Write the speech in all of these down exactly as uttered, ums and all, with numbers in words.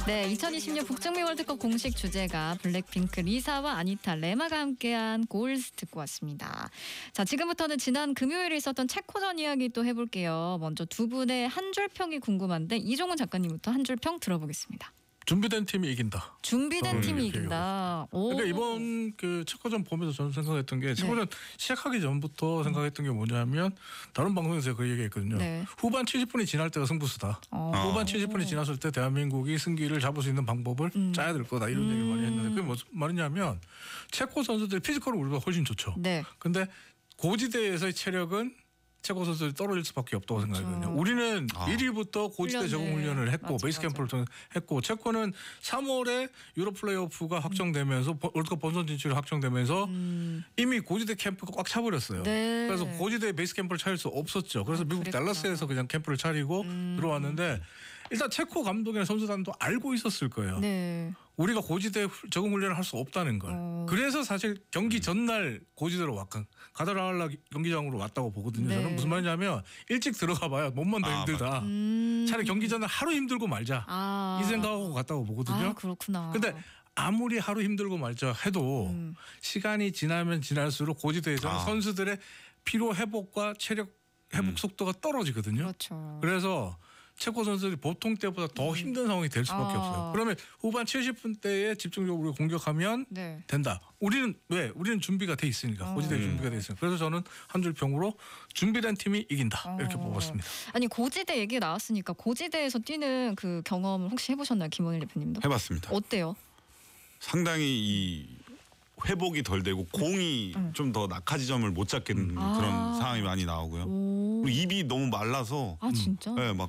네, 이천이십 년 북중미 월드컵 공식 주제가 블랙핑크 리사와 아니타 레마가 함께한 골스 듣고 왔습니다. 자, 지금부터는 지난 금요일에 있었던 체코전 이야기 또 해볼게요. 먼저 두 분의 한 줄 평이 궁금한데 이종훈 작가님부터 한 줄 평 들어보겠습니다. 준비된 팀이 이긴다. 준비된 팀이 이긴다. 오. 그러니까 이번 그 체코전 보면서 저는 생각했던 게 체코전 네. 시작하기 전부터 생각했던 게 뭐냐면 다른 방송에서 그 얘기했거든요. 네. 후반 칠십 분이 지날 때가 승부수다. 어. 후반 칠십 분이 지났을 때 대한민국이 승기를 잡을 수 있는 방법을 음. 짜야 될 거다. 이런 음. 얘기를 많이 했는데 그게 무슨 말이냐면 체코 선수들이 피지컬은 우리가 훨씬 좋죠. 네. 근데 고지대에서의 체력은 체코 선수들이 떨어질 수밖에 없다고 그렇죠. 생각하거든요. 우리는 아. 일 위부터 고지대 적응 훈련을 했고 맞아, 베이스 캠프를 통해 했고 체코는 삼월에 유럽 플레이오프가 확정되면서 음. 월드컵 본선 진출이 확정되면서 음. 이미 고지대 캠프가 꽉 차버렸어요. 네. 그래서 고지대 베이스 캠프를 차릴 수 없었죠. 그래서 아, 미국 그랬구나. 달라스에서 그냥 캠프를 차리고 음. 들어왔는데 일단 체코 감독이나 선수단도 알고 있었을 거예요. 네. 우리가 고지대 적응 훈련을 할 수 없다는 걸. 어. 그래서 사실 경기 전날 고지대로 왔건 가다라알라 경기장으로 왔다고 보거든요. 네. 저는 무슨 말이냐면 일찍 들어가 봐야 몸만 더 아, 힘들다. 음. 차라리 경기 전날 하루 힘들고 말자. 아. 이 생각하고 갔다고 보거든요. 아, 그렇구나. 근데 아무리 하루 힘들고 말자 해도 음. 시간이 지나면 지날수록 고지대에서 아. 선수들의 피로 회복과 체력 회복 음. 속도가 떨어지거든요. 그렇죠. 그래서 체코 선수들이 보통 때보다 더 힘든 상황이 될 수밖에 아. 없어요. 그러면 후반 칠십 분대에 집중적으로 공격하면 네. 된다. 우리는 왜? 우리는 준비가 돼 있으니까. 고지대 어. 준비가 돼 있으니까. 그래서 저는 한 줄 평으로 준비된 팀이 이긴다. 어. 이렇게 뽑았습니다. 아니 고지대 얘기 나왔으니까 고지대에서 뛰는 그 경험을 혹시 해보셨나요? 김원일 대표님도? 해봤습니다. 어때요? 상당히 이 회복이 덜 되고 공이 음. 좀 더 낙하지점을 못 잡겠는 아. 그런 상황이 많이 나오고요. 오. 그리고 입이 너무 말라서 아 진짜? 네, 막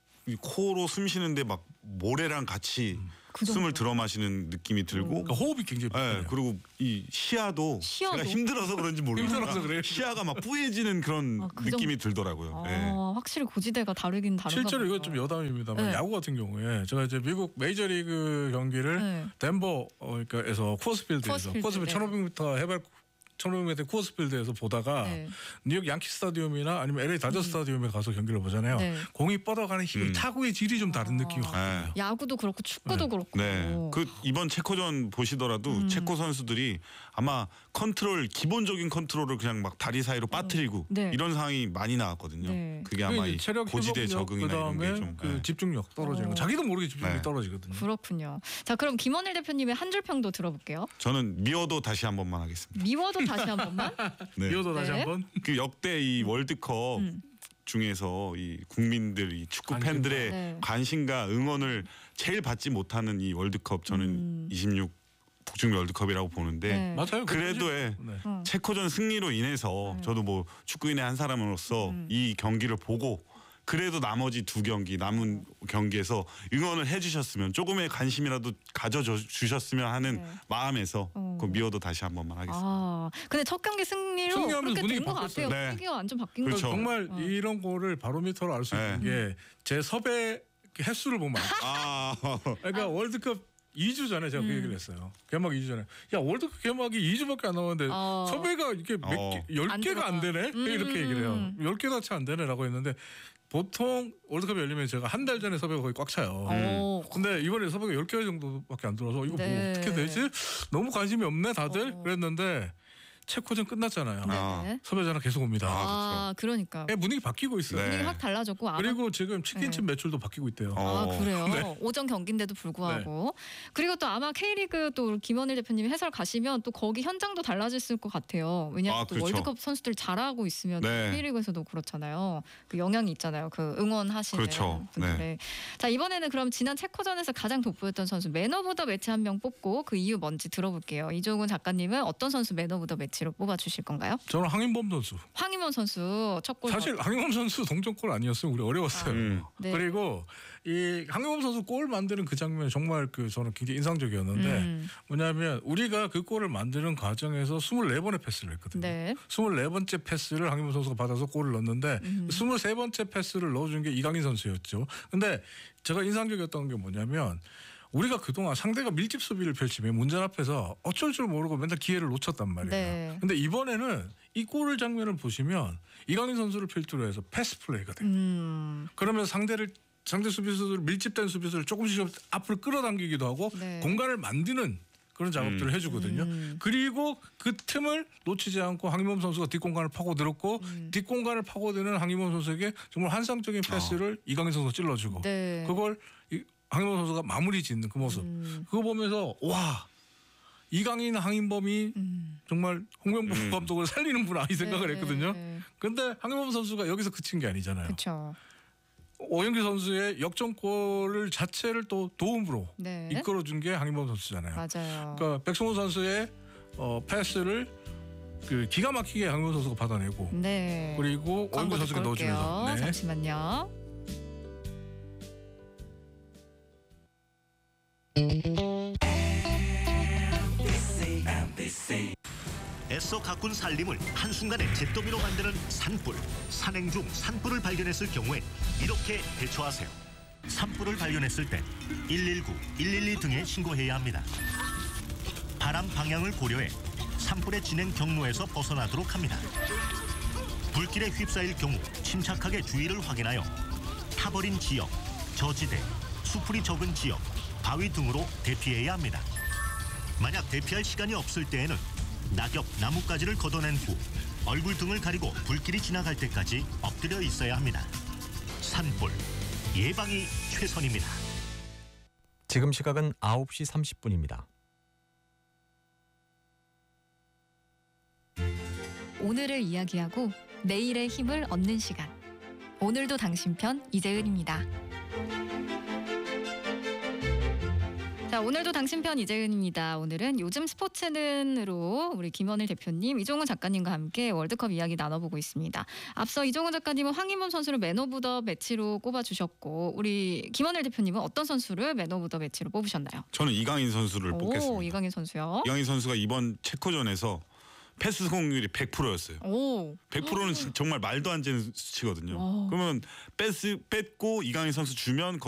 코로 숨 쉬는데 막 모래랑 같이 음. 그 숨을 들어 마시는 느낌이 들고 그러니까 호흡이 굉장히 네, 그리고 이 시야도, 시야도? 제가 힘들어서 그런지 모르겠어요. 힘들어서 그래요. 시야가 막 뿌얘지는 그런 아, 그 느낌이 정도? 들더라고요. 아, 네. 확실히 고지대가 다르긴 다르다. 실제로 이건 좀 여담입니다만 네. 야구 같은 경우에 제가 이제 미국 메이저리그 경기를 네. 덴버 그러니까에서 쿠어스필드에서 쿠어스필드 네. 천오백 미터 해발 천오백 미터 쿠어스필드에서 보다가 네. 뉴욕 양키 스타디움이나 아니면 엘에이 다저 음. 스타디움에 가서 경기를 보잖아요. 네. 공이 뻗어가는 힘, 음. 타구의 질이 좀 다른 아. 느낌이 같아요. 야구도 그렇고 축구도 네. 그렇고. 네. 그 이번 체코전 보시더라도 음. 체코 선수들이 아마 컨트롤 기본적인 컨트롤을 그냥 막 다리 사이로 빠뜨리고 네. 이런 상황이 많이 나왔거든요. 네. 그게 아마 이 체력 고지대 적응이나 이런 게 좀 그 네. 집중력 떨어지는 거. 자기도 모르게 집중력이 네. 떨어지거든요. 그렇군요. 자 그럼 김원일 대표님의 한 줄 평도 들어볼게요. 저는 미워도 다시 한 번만 하겠습니다. 미워도 다시 한 번만? 네. 미워도 다시 네. 한 번? 그 역대 이 월드컵 음. 중에서 이 국민들, 이 축구 팬들의 네. 관심과 응원을 제일 받지 못하는 이 월드컵 저는 음. 이십육 북중미 월드컵이라고 보는데 네. 맞아요. 그래도 네. 체코전 승리로 인해서 네. 저도 뭐 축구인의 한 사람으로서 음. 이 경기를 보고 그래도 나머지 두 경기 남은 경기에서 응원을 해주셨으면 조금의 관심이라도 가져주셨으면 하는 네. 마음에서 어. 그 미워도 다시 한 번만 하겠습니다. 아, 근데 첫 경기 승리로 그렇게 된 것 같아요. 네. 분위기가 완전 바뀐 그렇죠. 거죠. 정말 어. 이런 거를 바로미터로 알 수 있는 게 제 섭외 횟수를 보면 아. 그러니까 아. 월드컵 이 주 전에 제가 음. 그 얘기를 했어요. 개막 이 주 전에. 야 월드컵 개막이 이 주밖에 안 남았는데 어. 섭외가 이게 몇 개, 열 개가 안 되네? 음. 이렇게 얘기를 해요. 열 개가 채 안 되네라고 했는데 보통 월드컵이 열리면 제가 한 달 전에 섭외가 거의 꽉 차요. 음. 근데 이번에 섭외가 열 개 정도밖에 안 들어서 이거 네. 뭐 어떻게 되지? 너무 관심이 없네 다들? 어. 그랬는데 체코전 끝났잖아요. 아. 섭외자는 계속 옵니다. 아, 그러니까. 네, 분위기 바뀌고 있어요. 분위기 확 달라졌고. 아마... 그리고 지금 치킨집 네. 매출도 바뀌고 있대요. 아 그래요? 네. 오전 경기인데도 불구하고. 네. 그리고 또 아마 K리그 또 김원일 대표님이 해설 가시면 또 거기 현장도 달라졌을 것 같아요. 왜냐하면 아, 또 그렇죠. 월드컵 선수들 잘하고 있으면 네. K리그에서도 그렇잖아요. 그 영향이 있잖아요. 그 응원하시는 그렇죠. 분들의. 네. 자 이번에는 그럼 지난 체코전에서 가장 돋보였던 선수 맨 오브 더 매치 한 명 뽑고 그 이유 뭔지 들어볼게요. 이종훈 작가님은 어떤 선수 맨 오브 더 매치로 뽑아주실 건가요? 저는 황인범 선수. 황인범 선수 첫 골. 사실 황인범 선수 동점골 아니었어요. 우리 어려웠어요. 아, 음. 네. 그리고 이 황인범 선수 골 만드는 그 장면 정말 그 저는 굉장히 인상적이었는데 음. 뭐냐면 우리가 그 골을 만드는 과정에서 스물네 번의 패스를 했거든요. 네. 스물네 번째 패스를 황인범 선수가 받아서 골을 넣었는데 음. 스물세 번째 패스를 넣어준 게 이강인 선수였죠. 근데 제가 인상적이었던 게 뭐냐면 우리가 그동안 상대가 밀집 수비를 펼치면 문전 앞에서 어쩔 줄 모르고 맨날 기회를 놓쳤단 말이에요. 네. 근데 이번에는 이 골 장면을 보시면 이강인 선수를 필두로 해서 패스 플레이가 돼요. 음. 그러면 상대를 상대 수비수들 밀집된 수비수를 조금씩 앞으로 끌어당기기도 하고 네. 공간을 만드는 그런 작업들을 음. 해주거든요. 음. 그리고 그 틈을 놓치지 않고 황희범 선수가 뒷공간을 파고들었고 음. 뒷공간을 파고드는 황희범 선수에게 정말 환상적인 패스를 어. 이강인 선수가 찔러주고 네. 그걸 이, 황희범 선수가 마무리 짓는 그 모습. 음. 그거 보면서 와 이강인 황희범이 음. 정말 홍명보 음. 감독을 살리는구나 이 생각을 네. 했거든요. 근데 황희범 선수가 여기서 그친 게 아니잖아요. 그렇죠. 오영규 선수의 역전골을 자체를 또 도움으로 네. 이끌어준 게 황희범 선수잖아요. 맞아요. 그러니까 백승호 선수의 어, 패스를 그 기가 막히게 황희범 선수가 받아내고 네. 그리고 오영규 선수가 넣어주면서 네. 잠시만요. 애써 가꾼 살림을 한순간에 잿더미로 만드는 산불. 산행 중 산불을 발견했을 경우에 이렇게 대처하세요. 산불을 발견했을 때 일일구, 일일이 등에 신고해야 합니다. 바람 방향을 고려해 산불의 진행 경로에서 벗어나도록 합니다. 불길에 휩싸일 경우 침착하게 주위를 확인하여 타버린 지역, 저지대, 수풀이 적은 지역, 바위 등으로 대피해야 합니다. 만약 대피할 시간이 없을 때에는 낙엽, 나뭇가지를 걷어낸 후 얼굴 등을 가리고 불길이 지나갈 때까지 엎드려 있어야 합니다. 산불, 예방이 최선입니다. 지금 시각은 아홉 시 삼십 분입니다. 오늘을 이야기하고 내일의 힘을 얻는 시간. 오늘도 당신 편 이재은입니다. 자, 오늘도 당신 편 이재은입니다. 오늘은 요즘 스포츠는으로 우리 김원일 대표님, 이종훈 작가님과 함께 월드컵 이야기 나눠보고 있습니다. 앞서 이종훈 작가님은 황희범 선수를 맨 오브 더 매치로 꼽아주셨고 우리 김원일 대표님은 어떤 선수를 맨 오브 더 매치로 뽑으셨나요? 저는 이강인 선수를 오, 뽑겠습니다. 이강인 선수요. 이강인 선수가 이번 체코전에서 패스 성공률이 백 퍼센트였어요. 오. 백 퍼센트는 정말 말도 안 되는 수치거든요. 오. 그러면 패스 뺏고 이강인 선수 주면